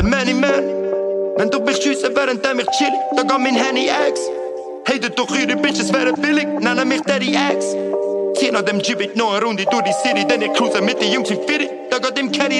der Many Man. Wenn du mich schiessen, während ich chill, dann geht mein Handy X. Hatet doch ihre Bitches wären billig, nennen mich Daddy X. Zieh nach dem Jeep noch eine Runde durch die City, denn ich cruise mit den Jungs im Fitty. Da geht im Caddy